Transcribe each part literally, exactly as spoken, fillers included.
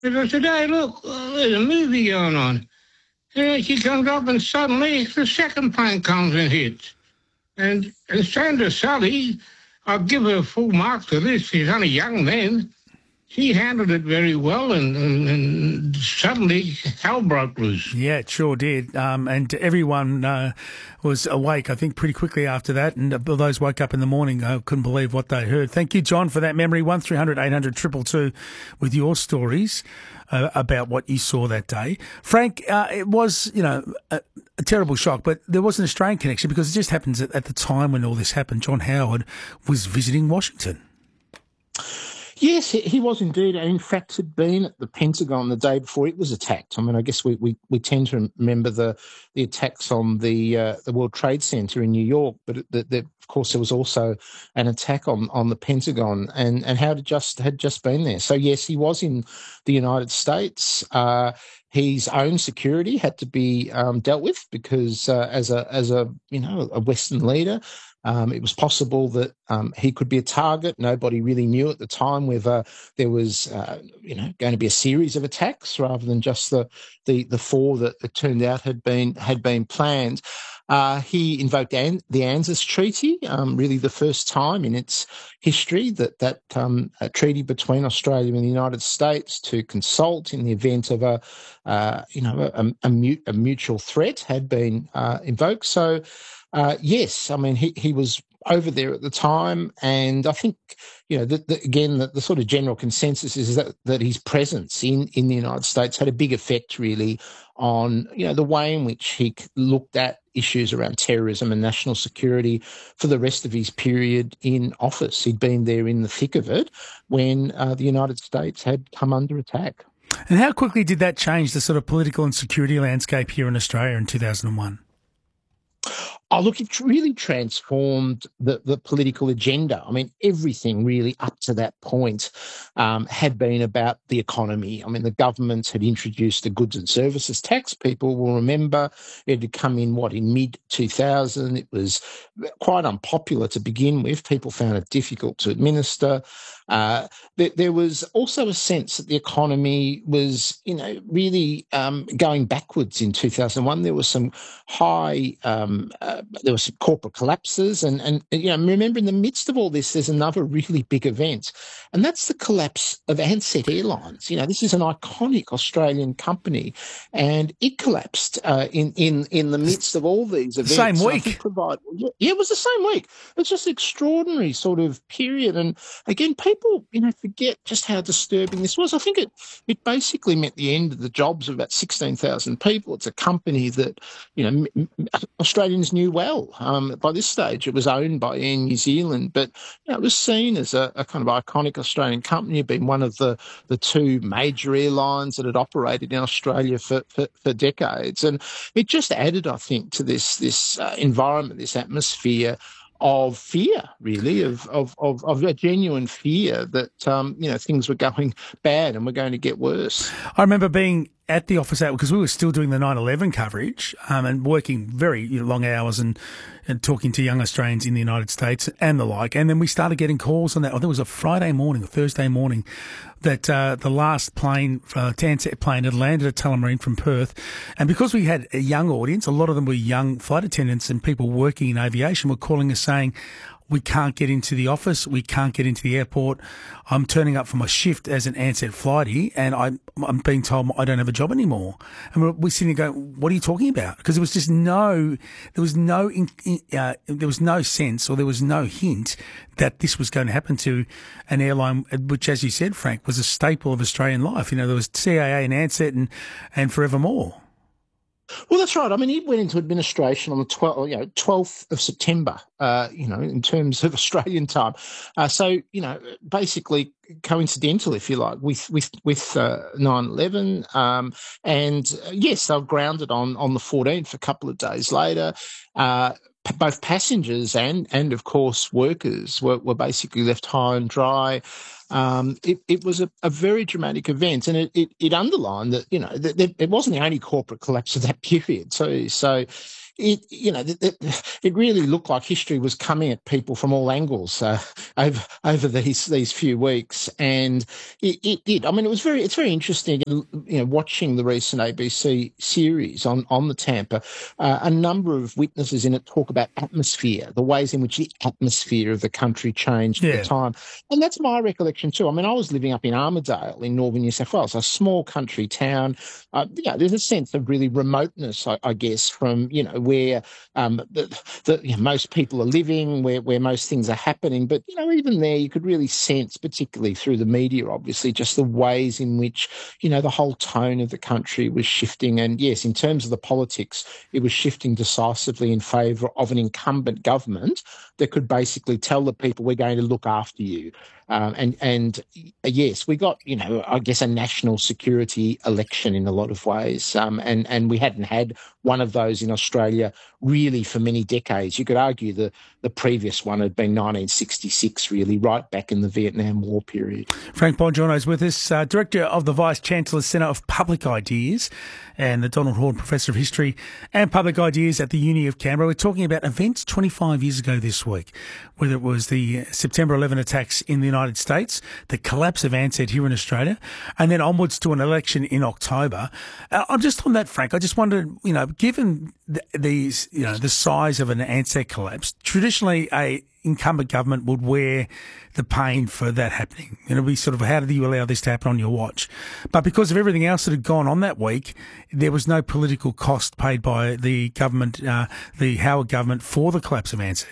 And I said, hey, look, uh, there's a movie going on. And she comes up and suddenly the second plane comes and hits. And, and Sandra Sully, I'll give her full marks for this. She's only young then. She handled it very well, and, and, and suddenly hell broke loose. Yeah, it sure did. Um, and everyone uh, was awake, I think, pretty quickly after that. And those woke up in the morning uh, couldn't believe what they heard. Thank you, John, for that memory. one three hundred eight hundred two two two with your stories uh, about what you saw that day. Frank, uh, it was, you know, a, a terrible shock, but there was an Australian connection because it just happens at, at the time when all this happened. John Howard was visiting Washington. Yes, he was indeed, and in fact had been at the Pentagon the day before it was attacked. I mean, I guess we, we, we tend to remember the the attacks on the uh, the World Trade Center in New York, but the, the, of course there was also an attack on, on the Pentagon, and, and Howard just had just been there. So yes, he was in the United States. Uh, his own security had to be um, dealt with because uh, as a as a you know a Western leader. Um, it was possible that um, he could be a target. Nobody really knew at the time whether there was, uh, you know, going to be a series of attacks rather than just the the, the four that it turned out had been had been planned. Uh, he invoked An- the ANZUS Treaty, um, really the first time in its history that that um, a treaty between Australia and the United States to consult in the event of a, uh, you know, a, a, mut- a mutual threat had been uh, invoked. So. Uh, yes, I mean, he, he was over there at the time, and I think, you know, the, the, again, the, the sort of general consensus is that, that his presence in, in the United States had a big effect, really, on, you know, the way in which he looked at issues around terrorism and national security for the rest of his period in office. He'd been there in the thick of it when uh, the United States had come under attack. And how quickly did that change the sort of political and security landscape here in Australia in two thousand one? Oh, look, it really transformed the, the political agenda. I mean, everything really up to that point um, had been about the economy. I mean, the government had introduced the goods and services tax. People will remember it had come in, what, in mid two thousand. It was quite unpopular to begin with. People found it difficult to administer. Uh, there, there was also a sense that the economy was, you know, really um, going backwards in two thousand one. There was some high, um, uh, there were some corporate collapses, and and you know, remember in the midst of all this, there's another really big event, and that's the collapse of Ansett Airlines. You know, this is an iconic Australian company, and it collapsed uh, in in in the midst of all these events. Same week. Provide, yeah, it was the same week. It's just an extraordinary sort of period, and again, people. People, you know, forget just how disturbing this was. I think it it basically meant the end of the jobs of about sixteen thousand people. It's a company that, you know, m- m- Australians knew well. Um, by this stage, it was owned by Air New Zealand, but you know, it was seen as a, a kind of iconic Australian company. It had been one of the, the two major airlines that had operated in Australia for, for, for decades. And it just added, I think, to this, this uh, environment, this atmosphere of fear, really, of, of, of, of a genuine fear that, um, you know, things were going bad and were going to get worse. I remember being at the office out because we were still doing the nine eleven coverage um, and working very you know, long hours and, and talking to young Australians in the United States and the like. And then we started getting calls on that. Oh, there was a Friday morning, a Thursday morning, that uh, the last plane, uh, Ansett plane, had landed at Tullamarine from Perth. And because we had a young audience, a lot of them were young flight attendants and people working in aviation were calling us saying, we can't get into the office. We can't get into the airport. I'm turning up for my shift as an Ansett flightie, and I, I'm being told I don't have a job anymore. And we're, we're sitting there going, "What are you talking about?" Because there was just no, there was no, uh, there was no sense, or there was no hint that this was going to happen to an airline, which, as you said, Frank, was a staple of Australian life. You know, there was C A A and Ansett and and forevermore. Well, that's right. I mean, he went into administration on the twelfth, you know, twelfth of September, uh, you know, in terms of Australian time. Uh, so, you know, basically coincidental, if you like, with with with uh, nine eleven. Um, and uh, yes, they were grounded on on the fourteenth. A couple of days later, uh, p- both passengers and and of course workers were, were basically left high and dry. Um, it, it was a, a very dramatic event, and it, it, it underlined that, you know, that, that it wasn't the only corporate collapse of that period. So, so it, you know, it, it really looked like history was coming at people from all angles uh, over over these these few weeks, and it, it did. I mean, it was very it's very interesting. You know, watching the recent A B C series on on the Tampa, uh, a number of witnesses in it talk about atmosphere, the ways in which the atmosphere of the country changed Yeah. at the time, and that's my recollection too. I mean, I was living up in Armidale in northern New South Wales, a small country town. Uh, yeah, there's a sense of really remoteness, I, I guess, from you know where um, the, the, you know, most people are living, where where most things are happening. But you know, even there, you could really sense, particularly through the media, obviously, just the ways in which you know the whole tone of the country was shifting. And yes, in terms of the politics, it was shifting decisively in favour of an incumbent government that could basically tell the people, we're going to look after you. Um, and and yes, we got you know I guess a national security election in a lot of ways, um, and and we hadn't had one of those in Australia really for many decades. You could argue the the previous one had been nineteen sixty-six, really, right back in the Vietnam War period. Frank Bongiorno is with us, uh, Director of the Vice-Chancellor's Centre of Public Ideas and the Donald Horne Professor of History and Public Ideas at the Uni of Canberra. We're talking about events twenty-five years ago this week, whether it was the September eleventh attacks in the United States, the collapse of Ansett here in Australia, and then onwards to an election in October. Uh, I'm just on that, Frank. I just wondered, you know, given the, these, you know, the size of an Ansett collapse, traditionally a incumbent government would wear the pain for that happening. And it'll be sort of, how did you allow this to happen on your watch? But because of everything else that had gone on that week, there was no political cost paid by the government, uh, the Howard government, for the collapse of Ansett.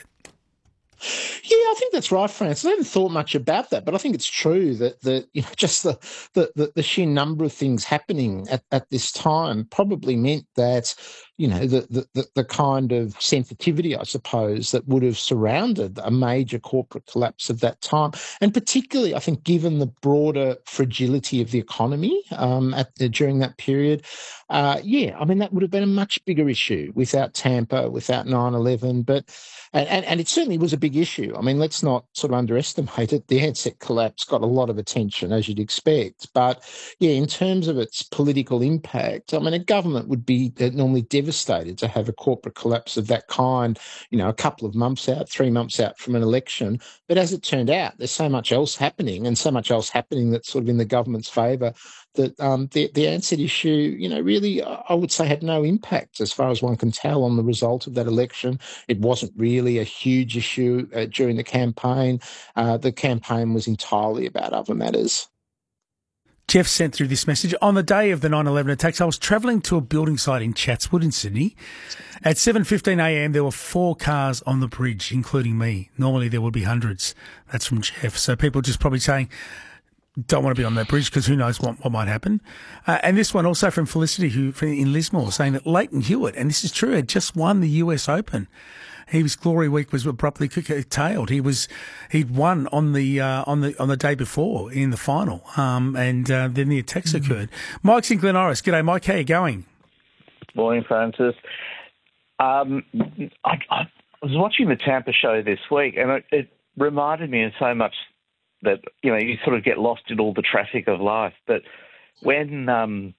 Yeah, I think that's right, Francis. I haven't thought much about that, but I think it's true that the you know just the the, the, the sheer number of things happening at, at this time probably meant that you know the, the the kind of sensitivity, I suppose, that would have surrounded a major corporate collapse of that time, and particularly, I think, given the broader fragility of the economy um, at the, during that period, uh, yeah, I mean that would have been a much bigger issue without Tampa, without nine eleven, but. And, and, and it certainly was a big issue. I mean, let's not sort of underestimate it. The Ansett collapse got a lot of attention, as you'd expect. But, yeah, in terms of its political impact, I mean, a government would be normally devastated to have a corporate collapse of that kind, you know, a couple of months out, three months out from an election. But as it turned out, there's so much else happening and so much else happening that's sort of in the government's favour that um, the, the Ansett issue, you know, really, I would say, had no impact as far as one can tell on the result of that election. It wasn't really a huge issue uh, during the campaign. Uh, the campaign was entirely about other matters. Jeff sent through this message. On the day of the nine eleven attacks, I was travelling to a building site in Chatswood in Sydney. At seven fifteen a m, there were four cars on the bridge, including me. Normally there would be hundreds. That's from Jeff. So people just probably saying, don't want to be on that bridge because who knows what, what might happen. Uh, and this one also from Felicity, who in Lismore, saying that Leighton Hewitt, and this is true, had just won the U S Open. His glory week was abruptly curtailed. He was he'd won on the uh, on the on the day before in the final, um, and uh, then the attacks mm-hmm. occurred. Mike's in Glen Iris. G'day, Mike. How are you going? Morning, Francis. Um, I, I was watching the Tampa show this week, and it, it reminded me of so much that you know you sort of get lost in all the traffic of life. But when um,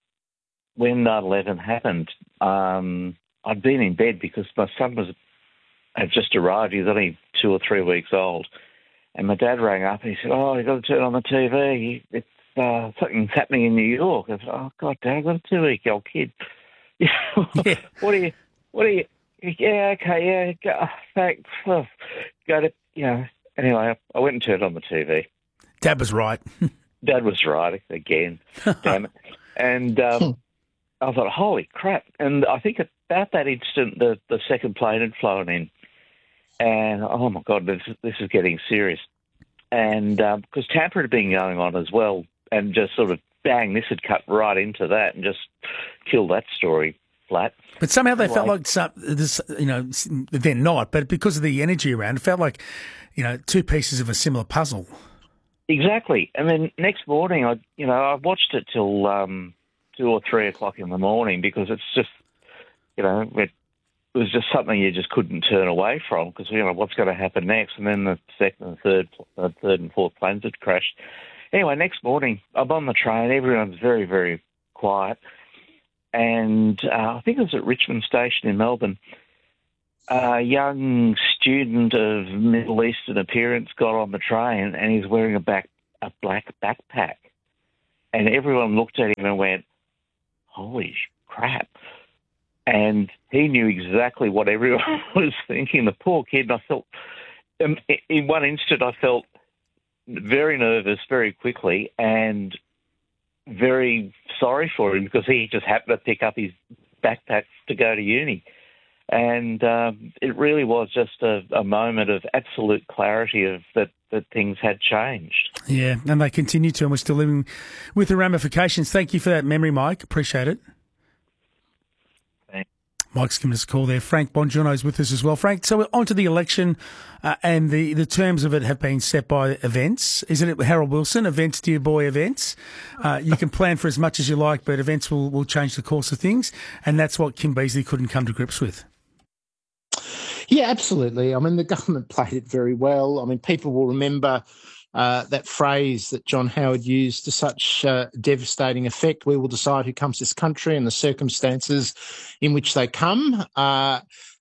when nine eleven happened, um, I'd been in bed because my son was. had just arrived. He was only two or three weeks old. And my dad rang up and he said, oh, you've got to turn on the T V. It's uh, something's happening in New York. I said, oh, God, Dad, I've got a two-week-old kid. Yeah. What are you, what are you, yeah, okay, yeah, go, thanks. Oh, go to, you know, anyway, I went and turned on the T V. Dad was right. Dad was right, again, damn it. And um, I thought, holy crap. And I think about that instant, the, the second plane had flown in. And, oh, my God, this, this is getting serious. And because um, Tampa had been going on as well, and just sort of, bang, this had cut right into that and just killed that story flat. But somehow they like, felt like, some, this, you know, they're not, but because of the energy around, it felt like, you know, two pieces of a similar puzzle. Exactly. And then next morning, I, you know, I watched it till um, two or three o'clock in the morning because it's just, you know, it, it was just something you just couldn't turn away from because, you know, what's going to happen next? And then the second and third, uh, third and fourth planes had crashed. Anyway, next morning, I'm on the train. Everyone's very, very quiet. and uh, I think it was at Richmond Station in Melbourne. A young student of Middle Eastern appearance got on the train, and he's wearing a back a black backpack, and everyone looked at him and went, "Holy crap!" And he knew exactly what everyone was thinking. The poor kid. And I felt, um, in one instant, I felt very nervous very quickly and very sorry for him because he just happened to pick up his backpack to go to uni. And um, it really was just a, a moment of absolute clarity of that, that things had changed. Yeah, and they continue to, and we're still living with the ramifications. Thank you for that memory, Mike. Appreciate it. Mike's giving us a call there. Frank Bongiorno is with us as well. Frank, so we're on to the election, uh, and the, the terms of it have been set by events. Isn't it, Harold Wilson? Events, dear boy, events. Uh, you can plan for as much as you like, but events will, will change the course of things, and that's what Kim Beazley couldn't come to grips with. Yeah, absolutely. I mean, the government played it very well. I mean, people will remember Uh, that phrase that John Howard used to such uh, devastating effect: "We will decide who comes to this country and the circumstances in which they come." Uh,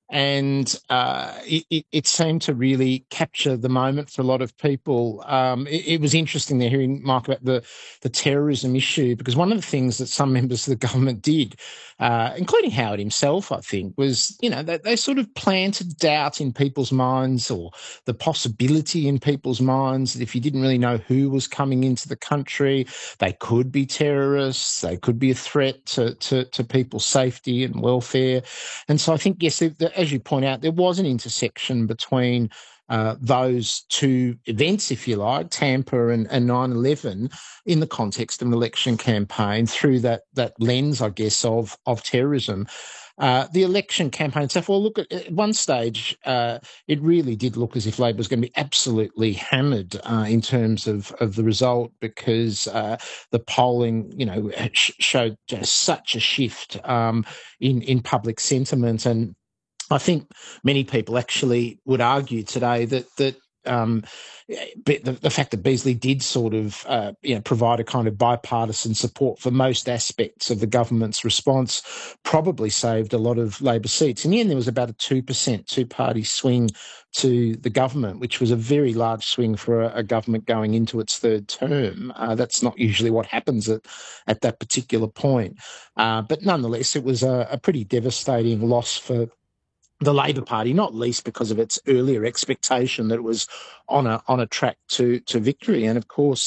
and uh, it, it, it seemed to really capture the moment for a lot of people. Um, it, it was interesting there hearing Mark about the, the terrorism issue, because one of the things that some members of the government did, uh, including Howard himself, I think, was, you know, they, they sort of planted doubt in people's minds, or the possibility in people's minds that if you didn't really know who was coming into the country, they could be terrorists, they could be a threat to, to, to people's safety and welfare. And so I think, yes, the, the, as you point out, there was an intersection between uh, those two events, if you like, Tampa and, and nine eleven, in the context of an election campaign through that that lens, I guess, of of terrorism. Uh, the election campaign itself, well, look, at, at one stage, uh, it really did look as if Labor was going to be absolutely hammered uh, in terms of, of the result, because uh, the polling, you know, sh- showed just such a shift um, in, in public sentiment. And I think many people actually would argue today that that um, the, the fact that Beazley did sort of uh, you know, provide a kind of bipartisan support for most aspects of the government's response probably saved a lot of Labor seats. In the end, there was about a two percent two-party swing to the government, which was a very large swing for a, a government going into its third term. Uh, that's not usually what happens at, at that particular point. Uh, but nonetheless, it was a, a pretty devastating loss for the Labor Party, not least because of its earlier expectation that it was on a on a track to to victory. And of course,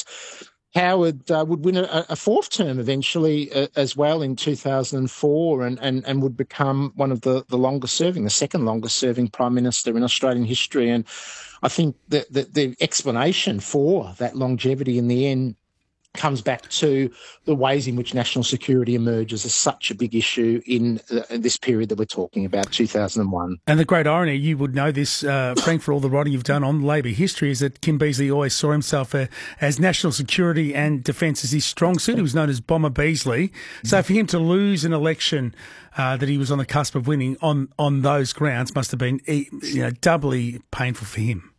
Howard uh, would win a, a fourth term eventually uh, as well in two thousand four, and, and, and would become one of the, the longest serving, the second longest serving Prime Minister in Australian history. And I think that the, the explanation for that longevity in the end comes back to the ways in which national security emerges as such a big issue in uh, this period that we're talking about, two thousand one. And the great irony, you would know this, uh, Frank, for all the writing you've done on Labor history, is that Kim Beazley always saw himself uh, as national security and defence as his strong suit. He was known as Bomber Beazley. So for him to lose an election uh, that he was on the cusp of winning on, on those grounds must have been, you know, doubly painful for him.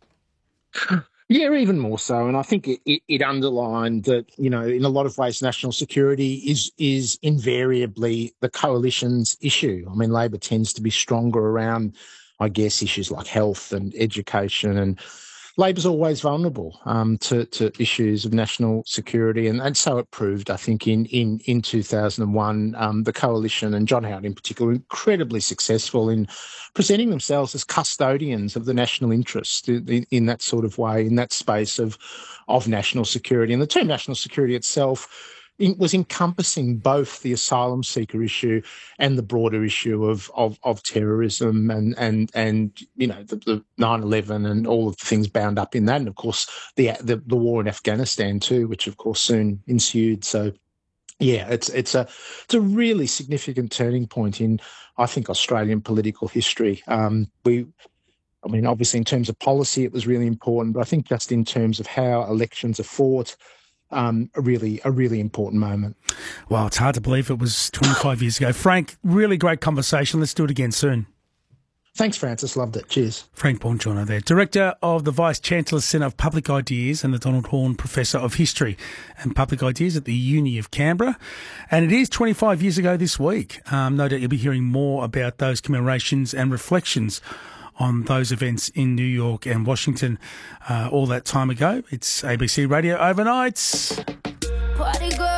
Yeah, even more so. And I think it, it, it underlined that, you know, in a lot of ways, national security is is invariably the coalition's issue. I mean, Labor tends to be stronger around, I guess, issues like health and education, and Labor's always vulnerable um, to, to issues of national security. And, and so it proved, I think, in, in, in two thousand one, um, the coalition, and John Howard in particular, were incredibly successful in presenting themselves as custodians of the national interest in, in that sort of way, in that space of, of national security. And the term national security itself in, was encompassing both the asylum seeker issue and the broader issue of of, of terrorism and and and you know the, the nine eleven and all of the things bound up in that, and of course the, the the war in Afghanistan too, which of course soon ensued. So yeah, it's it's a it's a really significant turning point in, I think, Australian political history. Um, we. I mean, obviously, in terms of policy, it was really important, but I think just in terms of how elections are fought, Um, a really, a really important moment. Well, it's hard to believe it was twenty-five years ago. Frank, really great conversation. Let's do it again soon. Thanks, Francis. Loved it. Cheers. Frank Bongiorno there, Director of the Vice-Chancellor's Centre of Public Ideas and the Donald Horne Professor of History and Public Ideas at the Uni of Canberra. And it is twenty-five years ago this week. Um, no doubt you'll be hearing more about those commemorations and reflections on those events in New York and Washington uh, all that time ago. It's A B C Radio Overnights. Party girl.